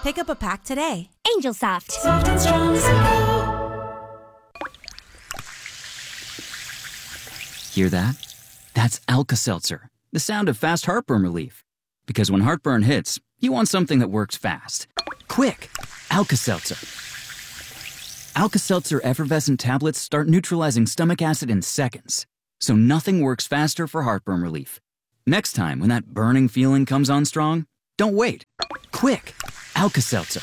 Pick up a pack today. Angel Soft. Soft and strong, simple. Hear that? That's Alka-Seltzer, the sound of fast heartburn relief. Because when heartburn hits, you want something that works fast. Quick! Alka-Seltzer. Alka-Seltzer effervescent tablets start neutralizing stomach acid in seconds. So nothing works faster for heartburn relief. Next time when that burning feeling comes on strong, don't wait. Quick! Alka-Seltzer.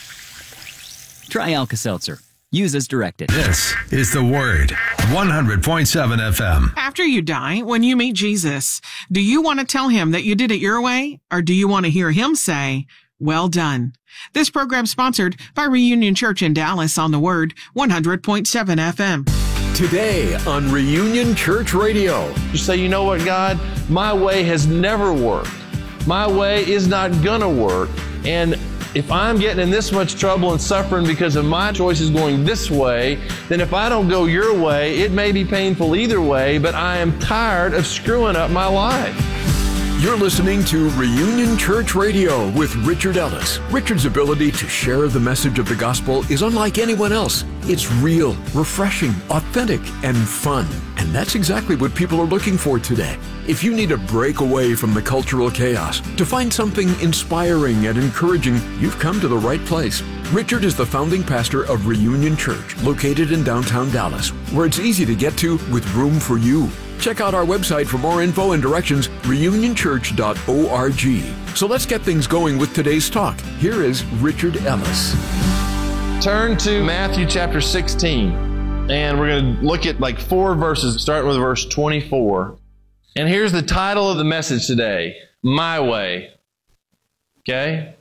Try Alka-Seltzer. Use as directed. This is The Word, 100.7 FM. After you die, when you meet Jesus, do you want to tell him that you did it your way? Or do you want to hear him say, well done? This program sponsored by Reunion Church in Dallas on The Word, 100.7 FM. Today on Reunion Church Radio. You say, you know what, God? My way has never worked. My way is not gonna work. And if I'm getting in this much trouble and suffering because of my choices going this way, then if I don't go your way, it may be painful either way, but I am tired of screwing up my life. You're listening to Reunion Church Radio with Richard Ellis. Richard's ability to share the message of the gospel is unlike anyone else. It's real, refreshing, authentic, and fun. And that's exactly what people are looking for today. If you need a break away from the cultural chaos, to find something inspiring and encouraging, you've come to the right place. Richard is the founding pastor of Reunion Church, located in downtown Dallas, where it's easy to get to with room for you. Check out our website for more info and directions, reunionchurch.org. So let's get things going with today's talk. Here is Richard Ellis. Turn to Matthew chapter 16, and we're going to look at like 4 verses, starting with verse 24. And here's the title of the message today, My Way. Okay?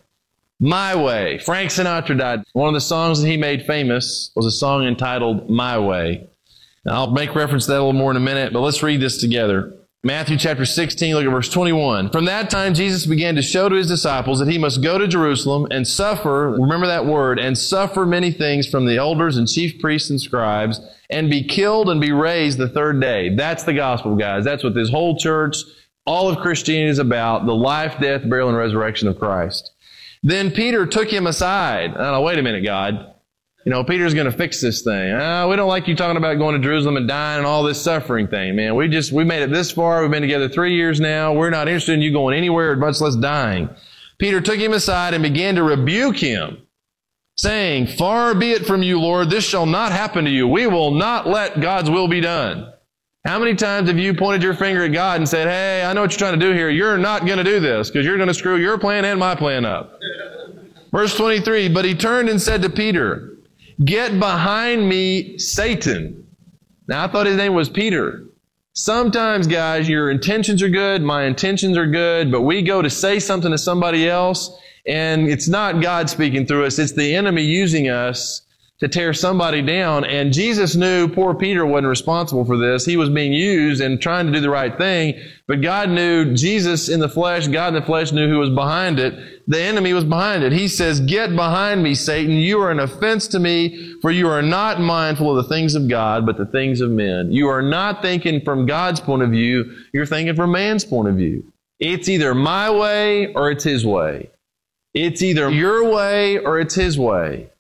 My Way. Frank Sinatra died. One of the songs that he made famous was a song entitled My Way. Now, I'll make reference to that a little more in a minute, but let's read this together. Matthew chapter 16, look at verse 21. From that time, Jesus began to show to his disciples that he must go to Jerusalem and suffer, remember that word, and suffer many things from the elders and chief priests and scribes, and be killed and be raised the third day. That's the gospel, guys. That's what this whole church, all of Christianity is about, the life, death, burial, and resurrection of Christ. Then Peter took him aside. Oh, wait a minute, God. You know, Peter's going to fix this thing. We don't like you talking about going to Jerusalem and dying and all this suffering thing, man. We made it this far. We've been together 3 years now. We're not interested in you going anywhere, much less dying. Peter took him aside and began to rebuke him, saying, Far be it from you, Lord, this shall not happen to you. We will not let God's will be done. How many times have you pointed your finger at God and said, hey, I know what you're trying to do here. You're not going to do this because you're going to screw your plan and my plan up. Verse 23, but he turned and said to Peter, Get behind me, Satan. Now, I thought his name was Peter. Sometimes, guys, your intentions are good, my intentions are good, but we go to say something to somebody else, and it's not God speaking through us, it's the enemy using us to tear somebody down. And Jesus knew poor Peter wasn't responsible for this. He was being used and trying to do the right thing. But God knew, Jesus in the flesh, God in the flesh knew who was behind it. The enemy was behind it. He says, Get behind me, Satan. You are an offense to me, for you are not mindful of the things of God, but the things of men. You are not thinking from God's point of view. You're thinking from man's point of view. It's either my way or it's his way. It's either your way or it's his way.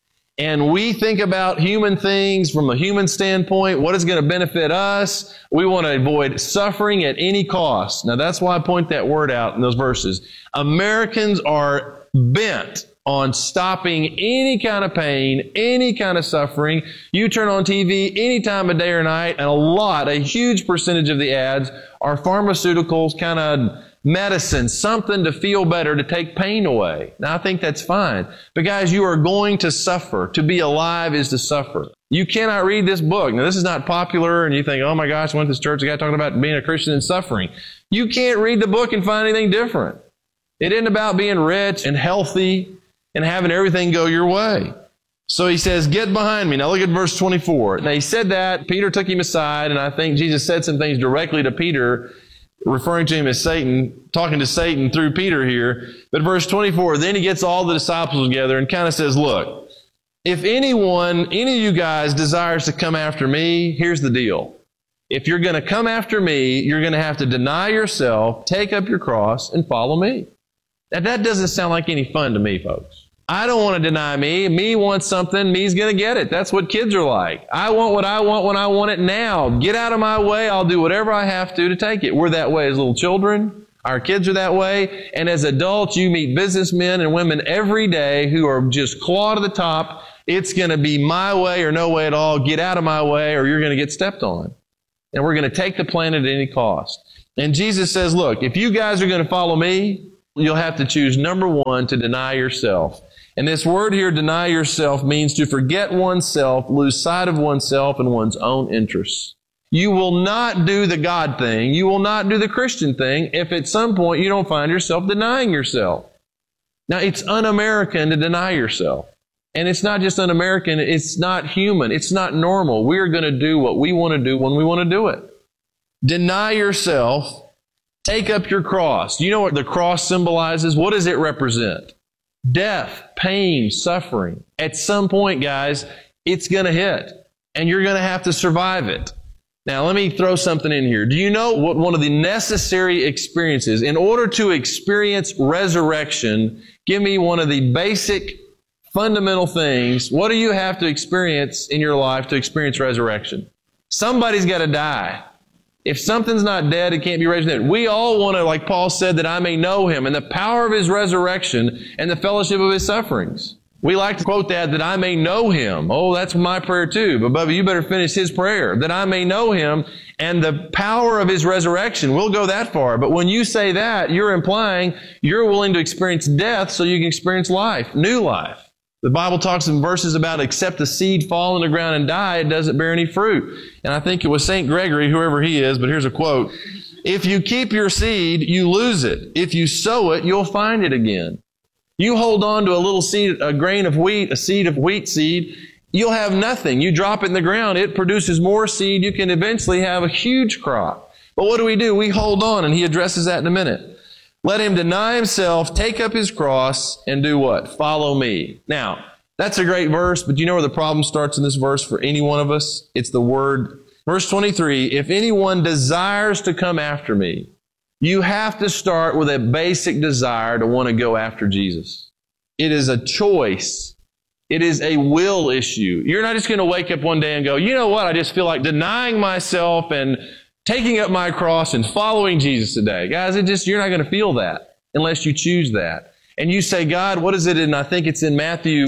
And we think about human things from a human standpoint, what is going to benefit us. We want to avoid suffering at any cost. Now, that's why I point that word out in those verses. Americans are bent on stopping any kind of pain, any kind of suffering. You turn on TV any time of day or night, and a huge percentage of the ads are pharmaceuticals, kind of medicine, something to feel better, to take pain away. Now, I think that's fine. But guys, you are going to suffer. To be alive is to suffer. You cannot read this book. Now, this is not popular, and you think, oh my gosh, I went to this church, the guy talking about being a Christian and suffering. You can't read the book and find anything different. It isn't about being rich and healthy and having everything go your way. So he says, Get behind me. Now look at verse 24. Now he said that, Peter took him aside, and I think Jesus said some things directly to Peter, referring to him as Satan, talking to Satan through Peter here. But verse 24, then he gets all the disciples together and kind of says, look, if any of you guys desires to come after me, here's the deal. If you're going to come after me, you're going to have to deny yourself, take up your cross, and follow me. Now, that doesn't sound like any fun to me, folks. I don't want to deny me. Me wants something. Me's going to get it. That's what kids are like. I want what I want when I want it now. Get out of my way. I'll do whatever I have to take it. We're that way as little children. Our kids are that way. And as adults, you meet businessmen and women every day who are just claw to the top. It's going to be my way or no way at all. Get out of my way or you're going to get stepped on. And we're going to take the planet at any cost. And Jesus says, look, if you guys are going to follow me, you'll have to choose number one, to deny yourself. And this word here, deny yourself, means to forget oneself, lose sight of oneself and one's own interests. You will not do the God thing. You will not do the Christian thing if at some point you don't find yourself denying yourself. Now, it's un-American to deny yourself. And it's not just un-American, it's not human, it's not normal. We're going to do what we want to do when we want to do it. Deny yourself, take up your cross. You know what the cross symbolizes? What does it represent? Death, pain, suffering. At some point, guys, it's going to hit, and you're going to have to survive it. Now, let me throw something in here. Do you know what one of the necessary experiences, in order to experience resurrection, give me one of the basic, fundamental things. What do you have to experience in your life to experience resurrection? Somebody's got to die. If something's not dead, it can't be raised from the dead. We all want to, like Paul said, that I may know Him and the power of His resurrection and the fellowship of His sufferings. We like to quote that I may know Him. Oh, that's my prayer too. But Bubba, you better finish his prayer. That I may know Him and the power of His resurrection. We'll go that far. But when you say that, you're implying you're willing to experience death so you can experience life, new life. The Bible talks in verses about except the seed fall in the ground and die, it doesn't bear any fruit. And I think it was St. Gregory, whoever he is, but here's a quote. If you keep your seed, you lose it. If you sow it, you'll find it again. You hold on to a little seed, a grain of wheat, a seed of wheat seed, you'll have nothing. You drop it in the ground, it produces more seed. You can eventually have a huge crop. But what do? We hold on, and he addresses that in a minute. Let him deny himself, take up his cross, and do what? Follow me. Now, that's a great verse, but you know where the problem starts in this verse for any one of us? It's the word. Verse 23, if anyone desires to come after me, you have to start with a basic desire to want to go after Jesus. It is a choice. It is a will issue. You're not just going to wake up one day and go, you know what, I just feel like denying myself and taking up my cross and following Jesus today. Guys, you're not going to feel that unless you choose that. And you say, God, what is it? And I think it's in Matthew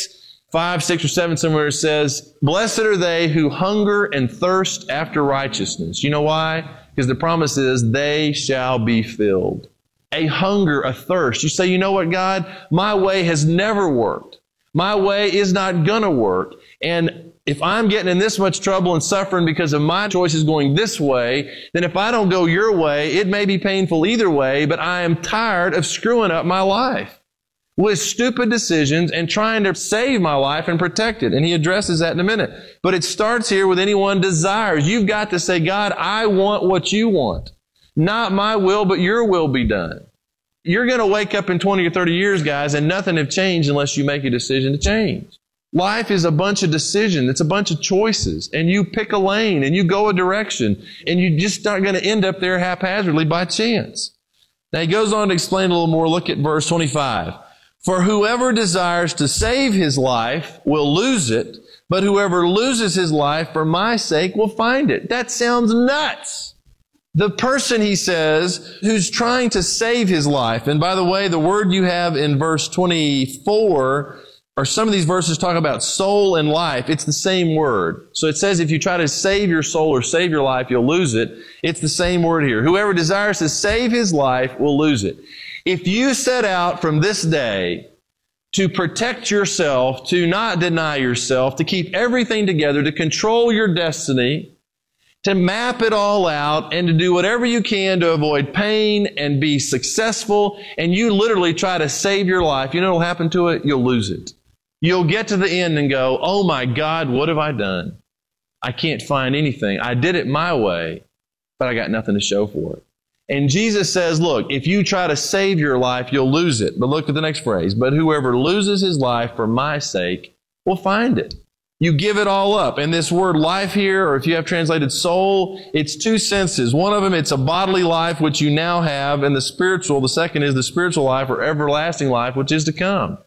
5, 6, or 7 somewhere it says, blessed are they who hunger and thirst after righteousness. You know why? Because the promise is they shall be filled. A hunger, a thirst. You say, you know what, God? My way has never worked. My way is not going to work. And if I'm getting in this much trouble and suffering because of my choices going this way, then if I don't go your way, it may be painful either way, but I am tired of screwing up my life with stupid decisions and trying to save my life and protect it. And he addresses that in a minute. But it starts here with anyone desires. You've got to say, God, I want what you want. Not my will, but your will be done. You're going to wake up in 20 or 30 years, guys, and nothing have changed unless you make a decision to change. Life is a bunch of decisions. It's a bunch of choices. And you pick a lane and you go a direction. And you just aren't going to end up there haphazardly by chance. Now he goes on to explain a little more. Look at verse 25. For whoever desires to save his life will lose it, but whoever loses his life for my sake will find it. That sounds nuts. The person, he says, who's trying to save his life, and by the way, the word you have in verse 24, or some of these verses talk about soul and life, it's the same word. So it says if you try to save your soul or save your life, you'll lose it. It's the same word here. Whoever desires to save his life will lose it. If you set out from this day to protect yourself, to not deny yourself, to keep everything together, to control your destiny, to map it all out, and to do whatever you can to avoid pain and be successful, and you literally try to save your life, you know what will happen to it? You'll lose it. You'll get to the end and go, oh my God, what have I done? I can't find anything. I did it my way, but I got nothing to show for it. And Jesus says, look, if you try to save your life, you'll lose it. But look at the next phrase. But whoever loses his life for my sake will find it. You give it all up. And this word life here, or if you have translated soul, it's two senses. One of them, it's a bodily life, which you now have, and the second is the spiritual life or everlasting life, which is to come.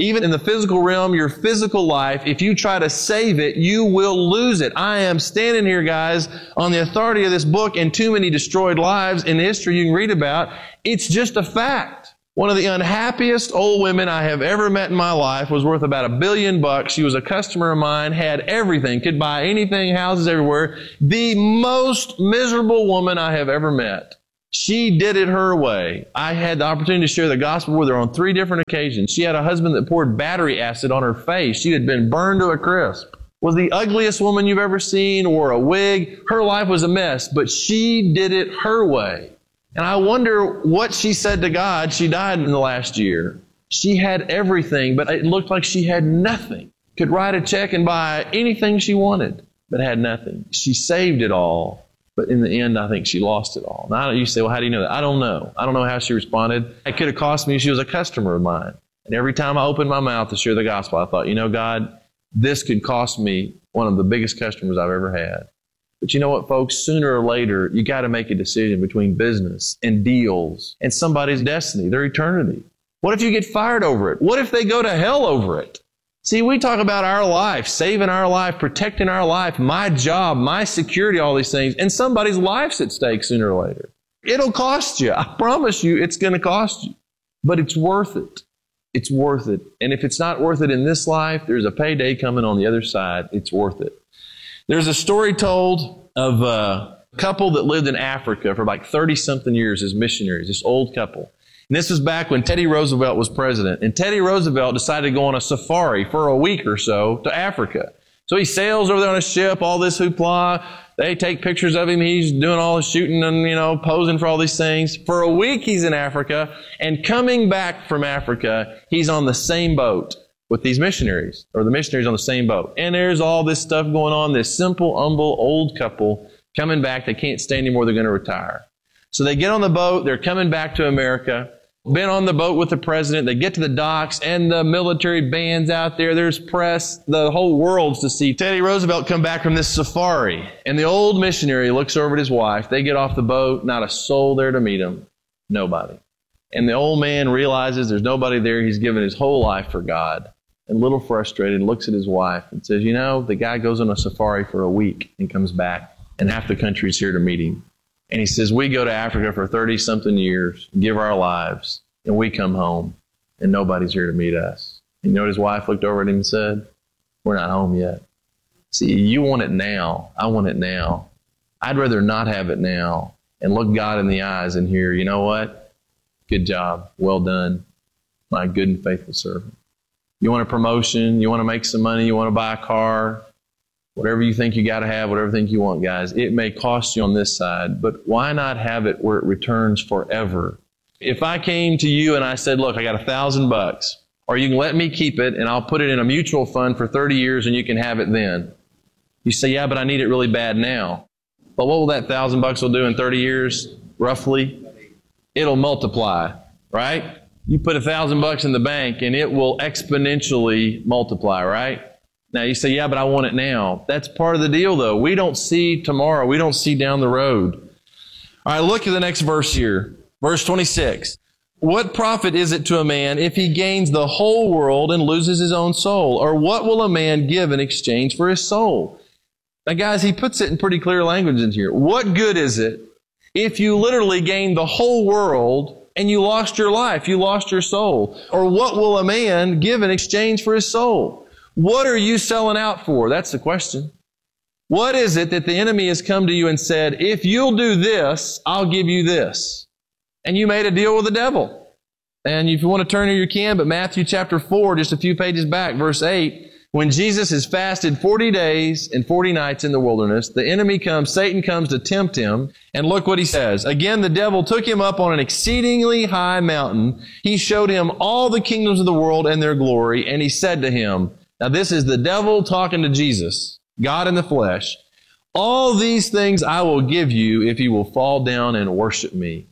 Even in the physical realm, your physical life, if you try to save it, you will lose it. I am standing here, guys, on the authority of this book and too many destroyed lives in history you can read about. It's just a fact. One of the unhappiest old women I have ever met in my life was worth about $1 billion. She was a customer of mine, had everything, could buy anything, houses everywhere. The most miserable woman I have ever met. She did it her way. I had the opportunity to share the gospel with her on 3 different occasions. She had a husband that poured battery acid on her face. She had been burned to a crisp. Was the ugliest woman you've ever seen, wore a wig. Her life was a mess, but she did it her way. And I wonder what she said to God. She died in the last year. She had everything, but it looked like she had nothing. Could write a check and buy anything she wanted, but had nothing. She saved it all, but in the end, I think she lost it all. Now, you say, well, how do you know that? I don't know. I don't know how she responded. It could have cost me. She was a customer of mine. And every time I opened my mouth to share the gospel, I thought, God, this could cost me one of the biggest customers I've ever had. But you know what, folks? Sooner or later, you got to make a decision between business and deals and somebody's destiny, their eternity. What if you get fired over it? What if they go to hell over it? See, we talk about our life, saving our life, protecting our life, my job, my security, all these things, and somebody's life's at stake sooner or later. It'll cost you. I promise you it's going to cost you. But it's worth it. It's worth it. And if it's not worth it in this life, there's a payday coming on the other side. It's worth it. There's a story told of a couple that lived in Africa for like 30-something years as missionaries, this old couple. And this was back when Teddy Roosevelt was president. And Teddy Roosevelt decided to go on a safari for a week or so to Africa. So he sails over there on a ship, all this hoopla. They take pictures of him. He's doing all the shooting and, posing for all these things. For a week he's in Africa. And coming back from Africa, he's on the same boat with these missionaries, or the missionaries on the same boat. And there's all this stuff going on, this simple, humble, old couple coming back. They can't stay anymore. They're going to retire. So they get on the boat. They're coming back to America. Been on the boat with the president. They get to the docks and the military band's out there. There's press. The whole world's to see Teddy Roosevelt come back from this safari. And the old missionary looks over at his wife. They get off the boat. Not a soul there to meet him. Nobody. And the old man realizes there's nobody there. He's given his whole life for God. And a little frustrated, looks at his wife and says, the guy goes on a safari for a week and comes back, and half the country's here to meet him. And he says, we go to Africa for 30-something years, give our lives, and we come home, and nobody's here to meet us. And you know what his wife looked over at him and said? We're not home yet. See, you want it now. I want it now. I'd rather not have it now and look God in the eyes and hear, you know what? Good job. Well done, my good and faithful servant. You want a promotion, you want to make some money, you want to buy a car, whatever you think you got to have, whatever you think you want, guys. It may cost you on this side, but why not have it where it returns forever? If I came to you and I said, look, I got $1,000, or you can let me keep it and I'll put it in a mutual fund for 30 years and you can have it then. You say, yeah, but I need it really bad now. But what will that $1,000 will do in 30 years, roughly? It'll multiply, right? You put $1,000 in the bank and it will exponentially multiply, right? Now you say, yeah, but I want it now. That's part of the deal though. We don't see tomorrow. We don't see down the road. All right, look at the next verse here. Verse 26. What profit is it to a man if he gains the whole world and loses his own soul? Or what will a man give in exchange for his soul? Now guys, he puts it in pretty clear language in here. What good is it if you literally gain the whole world and you lost your life, you lost your soul? Or what will a man give in exchange for his soul? What are you selling out for? That's the question. What is it that the enemy has come to you and said, if you'll do this, I'll give you this? And you made a deal with the devil. And if you want to turn here, you can, but Matthew chapter 4, just a few pages back, verse 8, when Jesus has fasted 40 days and 40 nights in the wilderness, the enemy comes, Satan comes to tempt him. And look what he says. Again, the devil took him up on an exceedingly high mountain. He showed him all the kingdoms of the world and their glory. And he said to him, now this is the devil talking to Jesus, God in the flesh. All these things I will give you if you will fall down and worship me.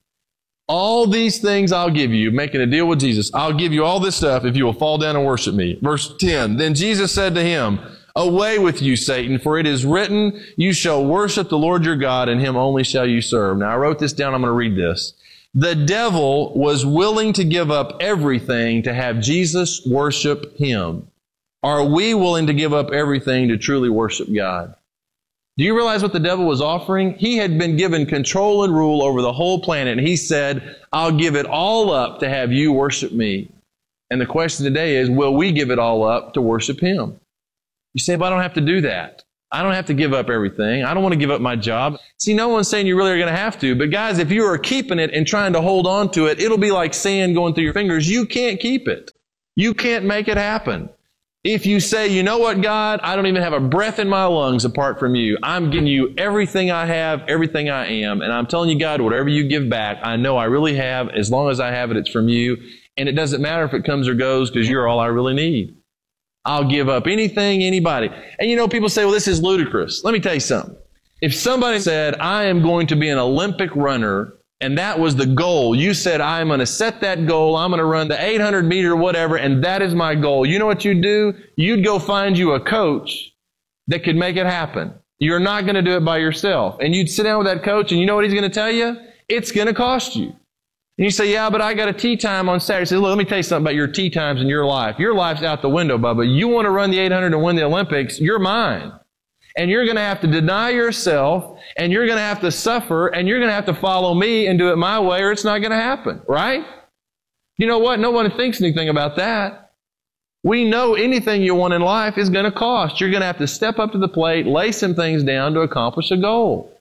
All these things I'll give you, making a deal with Jesus. I'll give you all this stuff if you will fall down and worship me. Verse 10, then Jesus said to him, away with you, Satan, for it is written, you shall worship the Lord your God, and him only shall you serve. Now I wrote this down. I'm going to read this. The devil was willing to give up everything to have Jesus worship him. Are we willing to give up everything to truly worship God? Do you realize what the devil was offering? He had been given control and rule over the whole planet, and he said, I'll give it all up to have you worship me. And the question today is, will we give it all up to worship him? You say, but I don't have to do that. I don't have to give up everything. I don't want to give up my job. See, no one's saying you really are going to have to. But guys, if you are keeping it and trying to hold on to it, it'll be like sand going through your fingers. You can't keep it. You can't make it happen. If you say, you know what, God, I don't even have a breath in my lungs apart from you. I'm giving you everything I have, everything I am. And I'm telling you, God, whatever you give back, I know I really have. As long as I have it, it's from you. And it doesn't matter if it comes or goes because you're all I really need. I'll give up anything, anybody. And you know, people say, well, this is ludicrous. Let me tell you something. If somebody said, I am going to be an Olympic runner, and that was the goal, you said, I'm going to set that goal, I'm going to run the 800 meter whatever, and that is my goal. You know what you'd do? You'd go find you a coach that could make it happen. You're not going to do it by yourself. And you'd sit down with that coach, and you know what he's going to tell you? It's going to cost you. And you say, yeah, but I got a tee time on Saturday. He says, look, let me tell you something about your tee times in your life. Your life's out the window, Bubba. You want to run the 800 and win the Olympics, you're mine. And you're going to have to deny yourself, and you're going to have to suffer, and you're going to have to follow me and do it my way, or it's not going to happen, right? You know what? No one thinks anything about that. We know anything you want in life is going to cost. You're going to have to step up to the plate, lay some things down to accomplish a goal.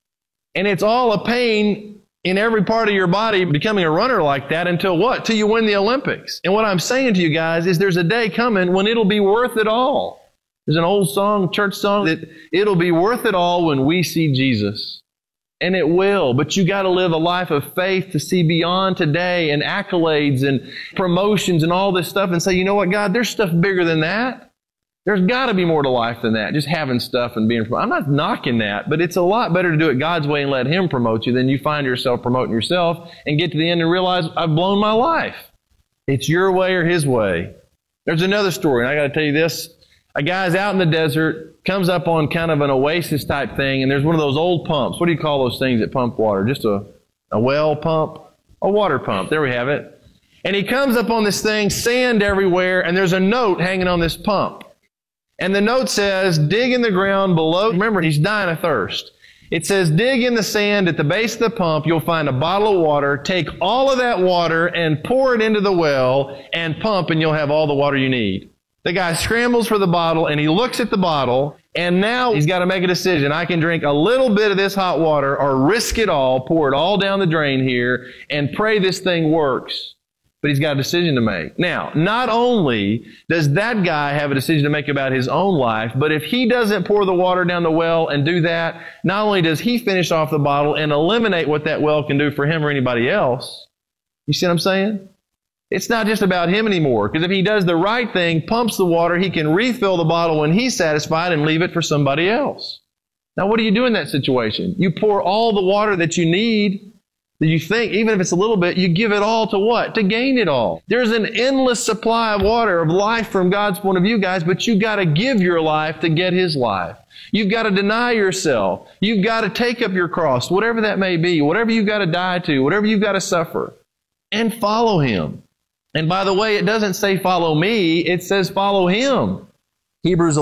And it's all a pain in every part of your body becoming a runner like that until what? Till you win the Olympics. And what I'm saying to you guys is there's a day coming when it'll be worth it all. There's an old song, church song, that it'll be worth it all when we see Jesus. And it will. But you got to live a life of faith to see beyond today and accolades and promotions and all this stuff and say, you know what, God, there's stuff bigger than that. There's got to be more to life than that. Just having stuff and being promoted. I'm not knocking that, but it's a lot better to do it God's way and let Him promote you than you find yourself promoting yourself and get to the end and realize I've blown my life. It's your way or His way. There's another story, and I got to tell you this. A guy's out in the desert, comes up on kind of an oasis type thing, and there's one of those old pumps. What do you call those things that pump water? Just a well pump? A water pump. There we have it. And he comes up on this thing, sand everywhere, and there's a note hanging on this pump. And the note says, dig in the ground below. Remember, he's dying of thirst. It says, dig in the sand at the base of the pump. You'll find a bottle of water. Take all of that water and pour it into the well and pump, and you'll have all the water you need. The guy scrambles for the bottle, and he looks at the bottle, and now he's got to make a decision. I can drink a little bit of this hot water or risk it all, pour it all down the drain here, and pray this thing works. But he's got a decision to make. Now, not only does that guy have a decision to make about his own life, but if he doesn't pour the water down the well and do that, not only does he finish off the bottle and eliminate what that well can do for him or anybody else. You see what I'm saying? It's not just about him anymore, because if he does the right thing, pumps the water, he can refill the bottle when he's satisfied and leave it for somebody else. Now, what do you do in that situation? You pour all the water that you need, that you think, even if it's a little bit, you give it all to what? To gain it all. There's an endless supply of water, of life from God's point of view, guys, but you've got to give your life to get His life. You've got to deny yourself. You've got to take up your cross, whatever that may be, whatever you've got to die to, whatever you've got to suffer, and follow Him. And by the way, it doesn't say follow me, it says follow Him. Hebrews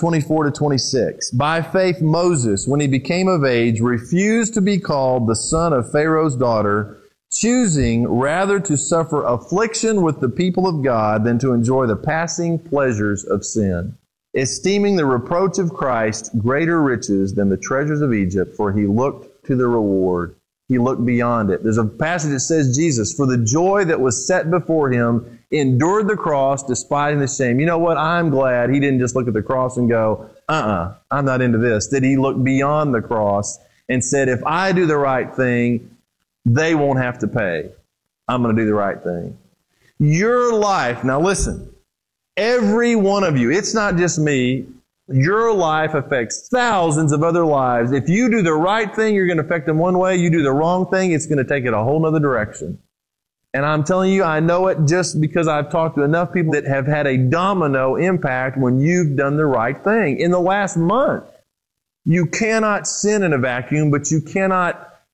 11:24-26. By faith Moses, when he became of age, refused to be called the son of Pharaoh's daughter, choosing rather to suffer affliction with the people of God than to enjoy the passing pleasures of sin, esteeming the reproach of Christ greater riches than the treasures of Egypt, for he looked to the reward. He looked beyond it. There's a passage that says Jesus, for the joy that was set before Him, endured the cross, despising the shame. You know what? I'm glad He didn't just look at the cross and go, I'm not into this. That He looked beyond the cross and said, if I do the right thing, they won't have to pay. I'm going to do the right thing. Your life, now listen, every one of you, it's not just me, your life affects thousands of other lives. If you do the right thing, you're going to affect them one way. You do the wrong thing, it's going to take it a whole other direction. And I'm telling you, I know it just because I've talked to enough people that have had a domino impact when you've done the right thing. In the last month, you cannot sin in a vacuum, but you cannot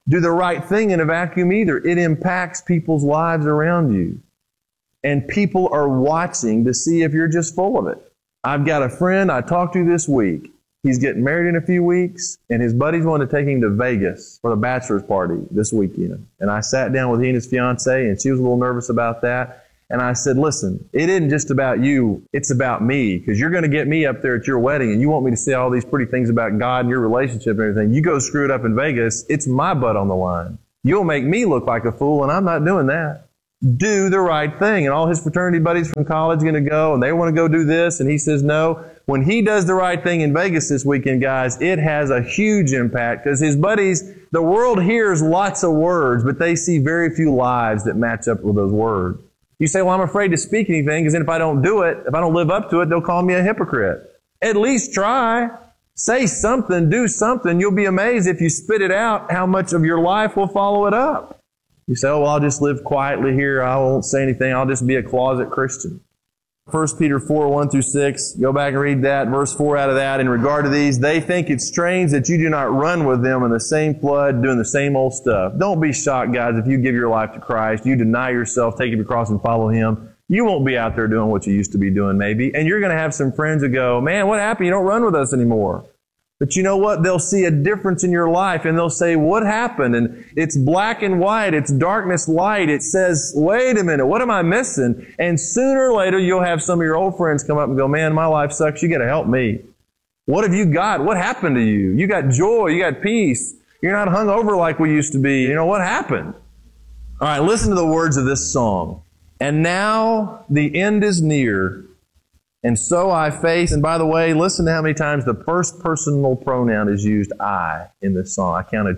do the right thing in a vacuum either. It impacts people's lives around you. And people are watching to see if you're just full of it. I've got a friend I talked to this week. He's getting married in a few weeks, and his buddies wanted to take him to Vegas for the bachelor's party this weekend. And I sat down with he and his fiancée, and she was a little nervous about that. And I said, listen, it isn't just about you, it's about me, because you're going to get me up there at your wedding, and you want me to say all these pretty things about God and your relationship and everything. You go screw it up in Vegas, it's my butt on the line. You'll make me look like a fool, and I'm not doing that. Do the right thing. And all his fraternity buddies from college are going to go, and they want to go do this, and he says no. When he does the right thing in Vegas this weekend, guys, it has a huge impact because his buddies, the world hears lots of words, but they see very few lives that match up with those words. You say, well, I'm afraid to speak anything because then if I don't do it, if I don't live up to it, they'll call me a hypocrite. At least try. Say something, do something. You'll be amazed if you spit it out how much of your life will follow it up. You say, oh, well, I'll just live quietly here. I won't say anything. I'll just be a closet Christian. 1 Peter 4, 1 through 6. Go back and read that. Verse 4 out of that. In regard to these, they think it's strange that you do not run with them in the same flood, doing the same old stuff. Don't be shocked, guys, if you give your life to Christ, you deny yourself, take up your cross and follow Him. You won't be out there doing what you used to be doing, maybe. And you're going to have some friends who go, man, what happened? You don't run with us anymore. But you know what? They'll see a difference in your life and they'll say, what happened? And it's black and white. It's darkness, light. It says, wait a minute, what am I missing? And sooner or later, you'll have some of your old friends come up and go, man, my life sucks. You got to help me. What have you got? What happened to you? You got joy. You got peace. You're not hung over like we used to be. You know, what happened? All right, listen to the words of this song. And now the end is near. And so I face, and by the way, listen to how many times the first personal pronoun is used, I, in this song. I counted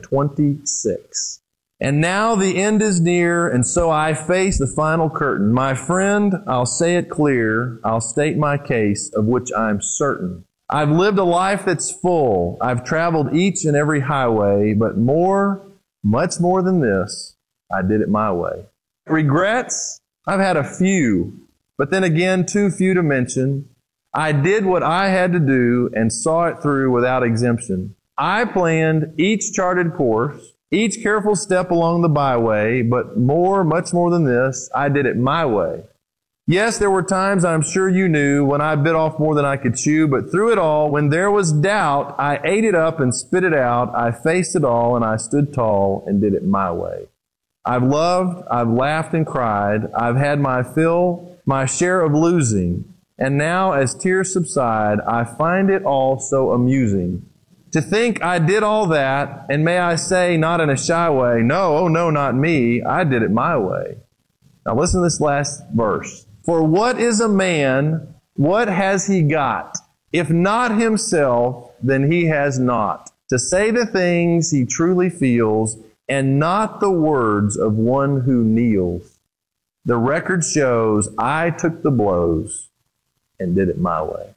26. And now the end is near, and so I face the final curtain. My friend, I'll say it clear. I'll state my case, of which I'm certain. I've lived a life that's full. I've traveled each and every highway, but more, much more than this, I did it my way. Regrets? I've had a few. But then again, too few to mention. I did what I had to do and saw it through without exemption. I planned each charted course, each careful step along the byway, but more, much more than this, I did it my way. Yes, there were times I'm sure you knew when I bit off more than I could chew, but through it all, when there was doubt, I ate it up and spit it out. I faced it all and I stood tall and did it my way. I've loved, I've laughed and cried. I've had my fill, my share of losing. And now, as tears subside, I find it all so amusing. To think I did all that, and may I say, not in a shy way, no, oh no, not me, I did it my way. Now listen to this last verse. For what is a man, what has he got? If not himself, then he has not. To say the things he truly feels, and not the words of one who kneels. The record shows I took the blows and did it my way.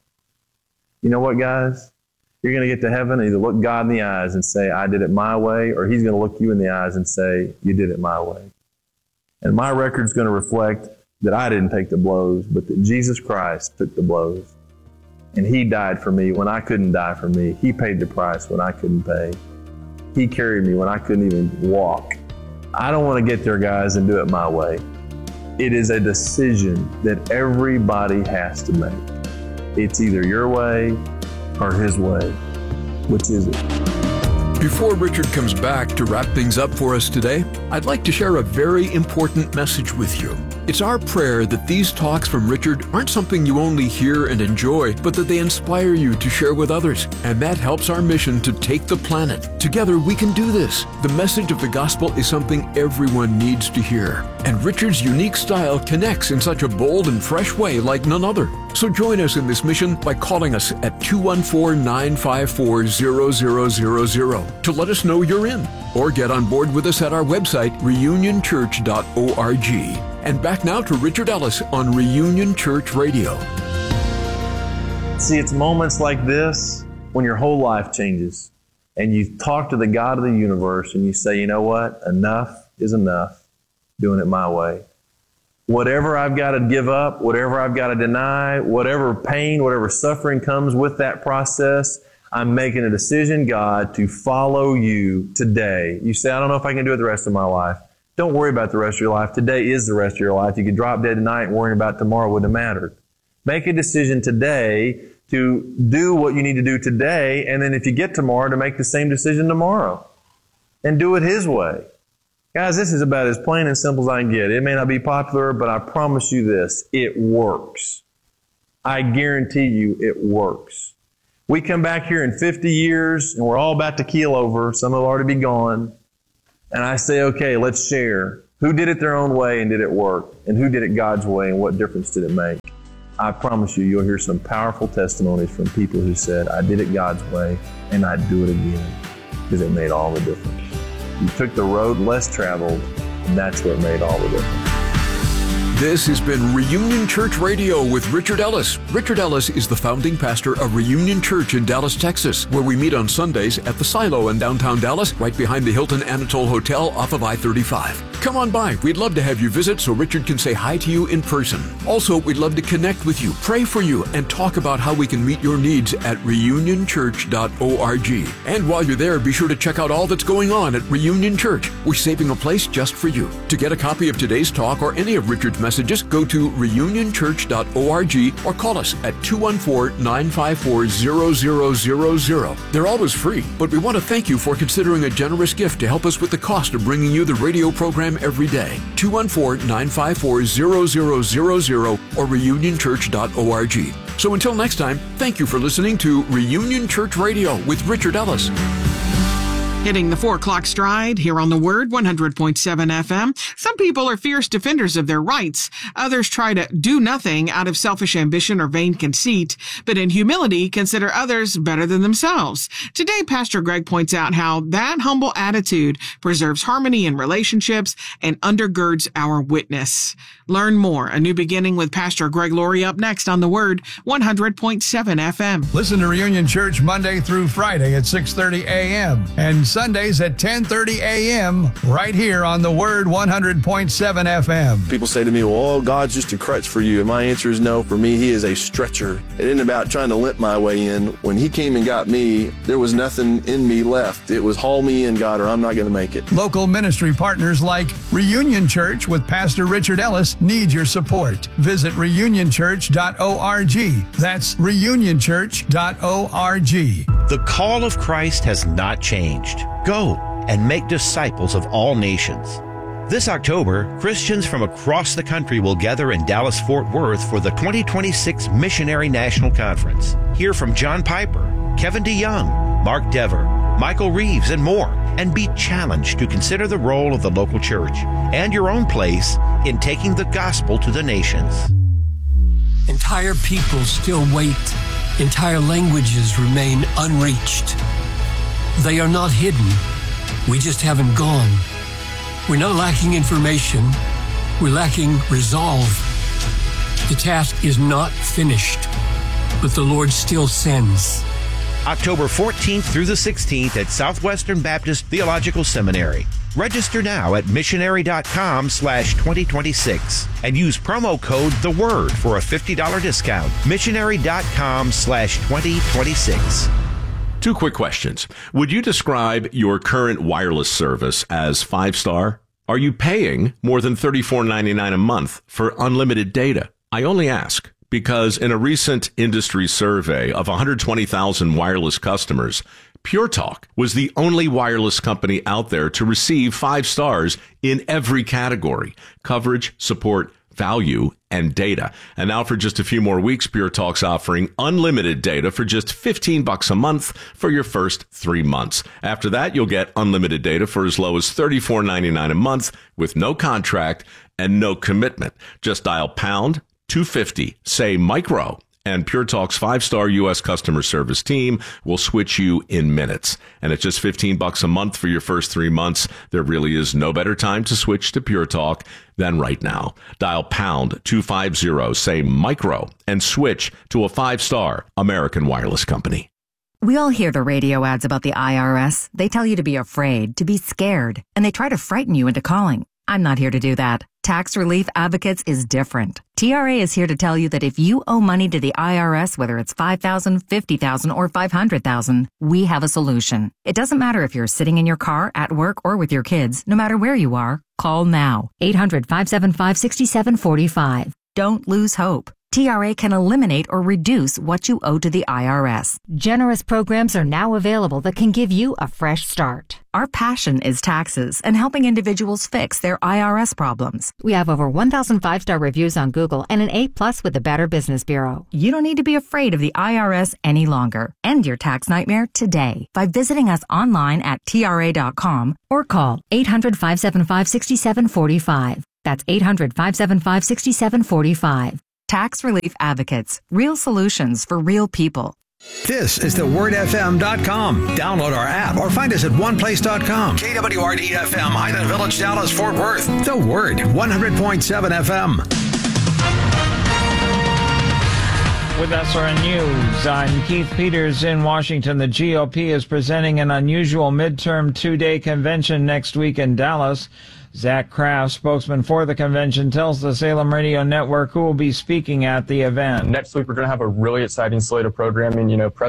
You know what, guys? You're going to get to heaven and either look God in the eyes and say, I did it my way, or He's going to look you in the eyes and say, you did it my way. And my record's going to reflect that I didn't take the blows, but that Jesus Christ took the blows. And He died for me when I couldn't die for me. He paid the price when I couldn't pay. He carried me when I couldn't even walk. I don't want to get there, guys, and do it my way. It is a decision that everybody has to make. It's either your way or His way. Which is it? Before Richard comes back to wrap things up for us today, I'd like to share a very important message with you. It's our prayer that these talks from Richard aren't something you only hear and enjoy, but that they inspire you to share with others. And that helps our mission to take the planet. Together we can do this. The message of the gospel is something everyone needs to hear. And Richard's unique style connects in such a bold and fresh way like none other. So join us in this mission by calling us at 214-954-0000 to let us know you're in. Or get on board with us at our website, reunionchurch.org. And back now to Richard Ellis on Reunion Church Radio. See, it's moments like this when your whole life changes and you talk to the God of the universe and you say, you know what? Enough is enough. Doing it my way. Whatever I've got to give up, whatever I've got to deny, whatever pain, whatever suffering comes with that process, I'm making a decision, God, to follow you today. You say, I don't know if I can do it the rest of my life. Don't worry about the rest of your life. Today is the rest of your life. You could drop dead tonight and worrying about tomorrow wouldn't have mattered. Make a decision today to do what you need to do today, and then if you get tomorrow, to make the same decision tomorrow. And do it His way. Guys, this is about as plain and simple as I can get. It may not be popular, but I promise you this, it works. I guarantee you it works. We come back here in 50 years, and we're all about to keel over. Some will already be gone. And I say, okay, let's share. Who did it their own way and did it work? And who did it God's way and what difference did it make? I promise you, you'll hear some powerful testimonies from people who said, I did it God's way and I'd do it again because it made all the difference. You took the road less traveled, and that's what made all the difference. This has been Reunion Church Radio with Richard Ellis. Richard Ellis is the founding pastor of Reunion Church in Dallas, Texas, where we meet on Sundays at the Silo in downtown Dallas, right behind the Hilton Anatole Hotel off of I-35. Come on by. We'd love to have you visit so Richard can say hi to you in person. Also, we'd love to connect with you, pray for you, and talk about how we can meet your needs at reunionchurch.org. And while you're there, be sure to check out all that's going on at Reunion Church. We're saving a place just for you. To get a copy of today's talk or any of Richard's messages, go to reunionchurch.org or call us at 214-954-0000. They're always free, but we want to thank you for considering a generous gift to help us with the cost of bringing you the radio program every day. 214-954-0000 or reunionchurch.org. So until next time, thank you for listening to Reunion Church Radio with Richard Ellis. Hitting the 4 o'clock stride here on the Word 100.7 FM. Some people are fierce defenders of their rights. Others try to do nothing out of selfish ambition or vain conceit, but in humility consider others better than themselves. Today, Pastor Greg points out how that humble attitude preserves harmony in relationships and undergirds our witness. Learn more. A New Beginning with Pastor Greg Laurie up next on the Word 100.7 FM. Listen to Reunion Church Monday through Friday at 6:30 a.m. and Sundays at 10:30 a.m. right here on the Word 100.7 FM. People say to me, well, God's just a crutch for you. And my answer is no. For me, He is a stretcher. It isn't about trying to limp my way in. When He came and got me, there was nothing in me left. It was haul me in, God, or I'm not going to make it. Local ministry partners like Reunion Church with Pastor Richard Ellis need your support. Visit reunionchurch.org. That's reunionchurch.org. The call of Christ has not changed. Go and make disciples of all nations. This October, Christians from across the country will gather in Dallas-Fort Worth for the 2026 Missionary National Conference. Hear from John Piper, Kevin DeYoung, Mark Dever, Michael Reeves, and more, and be challenged to consider the role of the local church and your own place in taking the gospel to the nations. Entire peoples still wait. Entire languages remain unreached. They are not hidden. We just haven't gone. We're not lacking information. We're lacking resolve. The task is not finished, but the Lord still sends. October 14th through the 16th at Southwestern Baptist Theological Seminary. Register now at missionary.com/2026 and use promo code The Word for a $50 discount. Missionary.com/2026. 2 quick questions. Would you describe your current wireless service as 5-star? Are you paying more than $34.99 a month for unlimited data? I only ask because in a recent industry survey of 120,000 wireless customers, Pure Talk was the only wireless company out there to receive 5 stars in every category: coverage, support, value, and data. And now for just a few more weeks, Pure Talk's offering unlimited data for just $15 a month for your first 3 months. After that, you'll get unlimited data for as low as $34.99 a month with no contract and no commitment. Just dial pound 250, say micro, and Pure Talk's 5-star U.S. customer service team will switch you in minutes. And at just $15 a month for your first 3 months, there really is no better time to switch to Pure Talk than right now. Dial pound 250, say micro, and switch to a 5-star American wireless company. We all hear the radio ads about the IRS. They tell you to be afraid, to be scared, and they try to frighten you into calling. I'm not here to do that. Tax Relief Advocates is different. TRA is here to tell you that if you owe money to the IRS, whether it's $5,000, $50,000, or $500,000, we have a solution. It doesn't matter if you're sitting in your car, at work, or with your kids. No matter where you are, call now. 800-575-6745. Don't lose hope. TRA can eliminate or reduce what you owe to the IRS. Generous programs are now available that can give you a fresh start. Our passion is taxes and helping individuals fix their IRS problems. We have over 1,000 5-star reviews on Google and an A+ with the Better Business Bureau. You don't need to be afraid of the IRS any longer. End your tax nightmare today by visiting us online at TRA.com or call 800-575-6745. That's 800-575-6745. Tax Relief Advocates. Real solutions for real people. This is thewordfm.com. Download our app or find us at oneplace.com. KWRD-FM, Highland Village, Dallas, Fort Worth. The Word, 100.7 FM. With SRN News, I'm Keith Peters in Washington. The GOP is presenting an unusual midterm two-day convention next week in Dallas. Zach Kraft, spokesman for the convention, tells the Salem Radio Network who will be speaking at the event. Next week, we're going to have a really exciting slate of programming.